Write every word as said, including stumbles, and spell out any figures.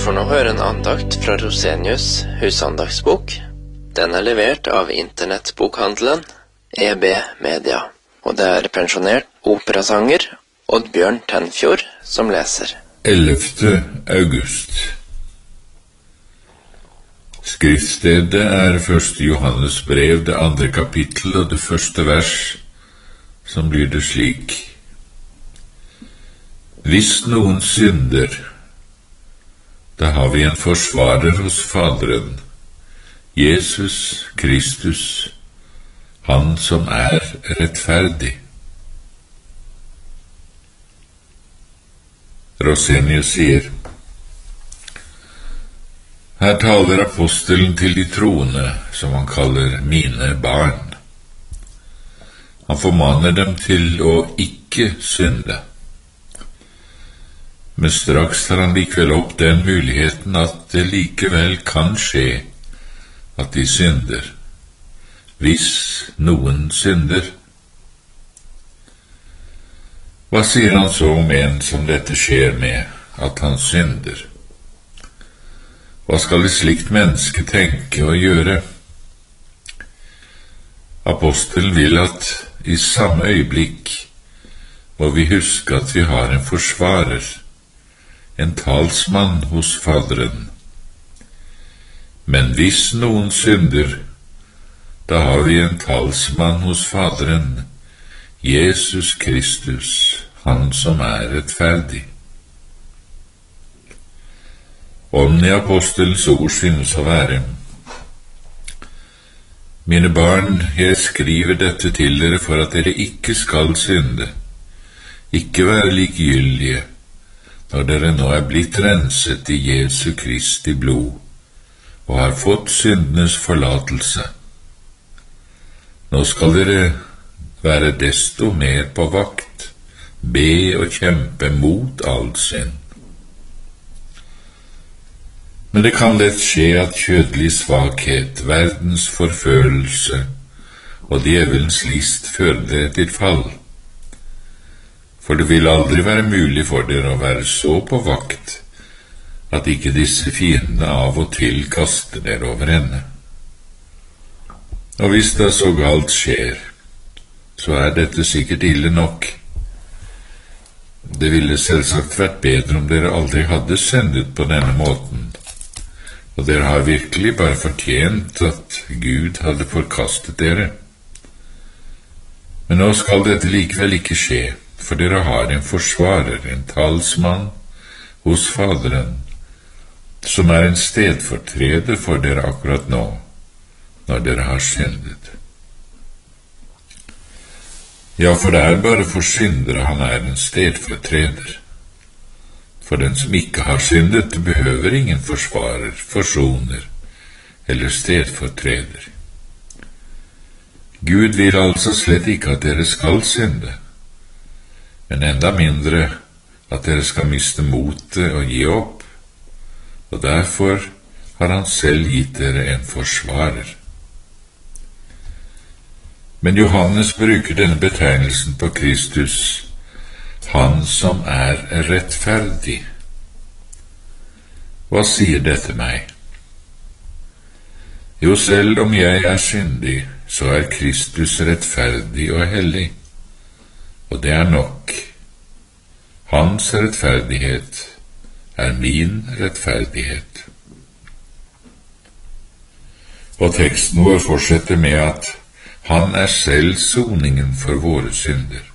får nå høre en andakt fra Rosenius husandaktsbok. Den er levert av internettbokhandelen E B Media, og det er pensjonert operasanger Oddbjørn Tenfjord som leser. ellevte august. Skriftstedet er første Johannes brev, det andre kapittel og det første vers, som lyder slik: Hvis noen synder, da har vi en forsvarer hos Faderen, Jesus Kristus, han som er rettferdig. Rosenius sier: Her taler apostelen til de troende, som han kaller mine barn. Han formaner dem til å ikke synde. Men straks tar han likevel opp den muligheten at det likevel kan skje at de synder, hvis noen synder. Hva sier han så om en som dette skjer med, at han synder? Hva skal et slikt menneske tenke og gjøre? Apostelen vil at i samme øyeblikk må vi huske at vi har en forsvarer, en talsmann hos Faderen. Men hvis noen synder, da har vi en talsmann hos Faderen, Jesus Kristus, han som er rettferdig. Ånden i apostelens ord synes å være: Mine barn, jeg skriver dette til dere for at dere ikke skal synde, ikke være likegyldige, når dere nå er blitt renset i Jesu Kristi blod, og har fått syndenes forlatelse. Nå skal dere være desto mer på vakt, be og kjempe mot all synd. Men det kan lett skje at kjødelig svakhet, verdens forførelse og djevelens list fører dere til fall. For det vil aldri være mulig for dere å være så på vakt at ikke disse fiendene av og til kaster dere over ende. Og hvis det så galt skjer, så er dette sikkert ille nok. Det ville selvsagt vært bedre om dere aldri hadde syndet på denne måten, og dere har virkelig bare fortjent at Gud hadde forkastet dere. Men nå skal dette likevel ikke skje, for dere har en forsvarer, en talsmann hos Faderen, som er en stedfortreder for dere akkurat nå, når dere har syndet. Ja, for det er bare for syndere han er en stedfortreder. For den som ikke har syndet, behøver ingen forsvarer, forsoner eller stedfortreder. Gud vil altså slett ikke at dere skal synde, men enda mindre at dere skal miste motet og gi opp, og derfor har han selv gitt dere en forsvarer. Men Johannes bruker denne betegnelsen på Kristus, han som er rettferdig. Hva sier dette meg? Jo, selv om jeg er syndig, så er Kristus rettferdig og hellig, og det er nok. Hans rettferdighet er min rettferdighet. Og teksten vår fortsetter med at han er selv soningen for våre synder.